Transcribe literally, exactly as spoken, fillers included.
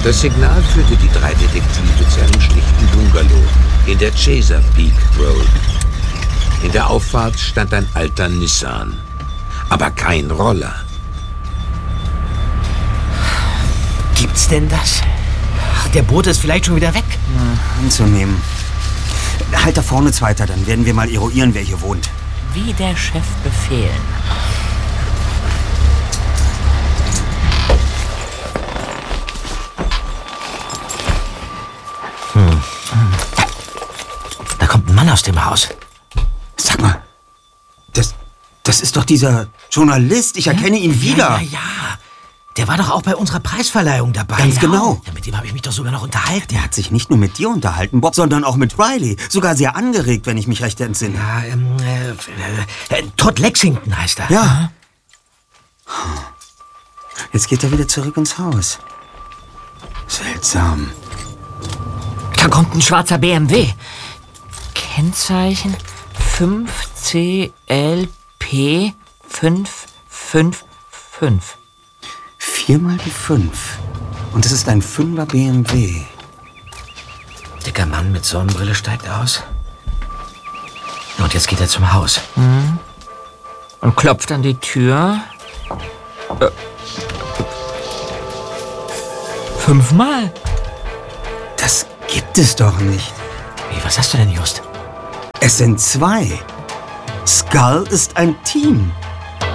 Das Signal führte die drei Detektive zu einem schlichten Bungalow in der Chesapeake Road. In der Auffahrt stand ein alter Nissan, aber kein Roller. Gibt's denn das? Der Bote ist vielleicht schon wieder weg. Ja, anzunehmen. Halt da vorne weiter, dann werden wir mal eruieren, wer hier wohnt. Wie der Chef befehlen. Hm. Da kommt ein Mann aus dem Haus. Sag mal, das, das ist doch dieser Journalist. Ich erkenne ihn wieder. Ja, ja, ja. Der war doch auch bei unserer Preisverleihung dabei. Ganz genau. Ja, mit dem habe ich mich doch sogar noch unterhalten. Der hat sich nicht nur mit dir unterhalten, Bob, sondern auch mit Riley. Sogar sehr angeregt, wenn ich mich recht entsinne. Ja, ähm, äh, äh, Todd Lexington heißt er. Ja. Jetzt geht er wieder zurück ins Haus. Seltsam. Da kommt ein schwarzer B M W. Kennzeichen fünf C L P fünf fünf fünf. Vier mal die fünf. Und es ist ein Fünfer B M W. Dicker Mann mit Sonnenbrille steigt aus. Und jetzt geht er zum Haus. Mhm. Und klopft an die Tür. Äh. Fünfmal. Das gibt es doch nicht. Wie, was hast du denn, Just? Es sind zwei. Skull ist ein Team.